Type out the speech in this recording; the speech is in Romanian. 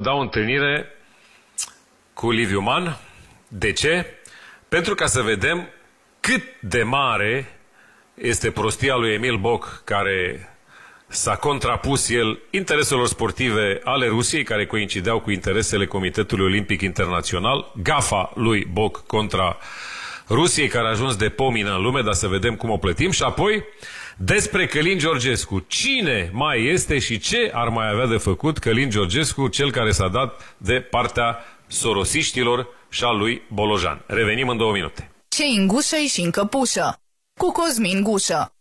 da o întâlnire cu Liviu Man. De ce? Pentru ca să vedem cât de mare este prostia lui Emil Boc, care s-a contrapus el intereselor sportive ale Rusiei, care coincideau cu interesele Comitetului Olimpic Internațional, gafa lui Boc contra Rusiei, care a ajuns de pomină în lume, dar să vedem cum o plătim. Și apoi despre Călin Georgescu. Cine mai este și ce ar mai avea de făcut Călin Georgescu, cel care s-a dat de partea sorosiștilor și a lui Bolojan. Revenim în 2 minute. Ce în gușă și în căpușă, cu Cosmin Gușă.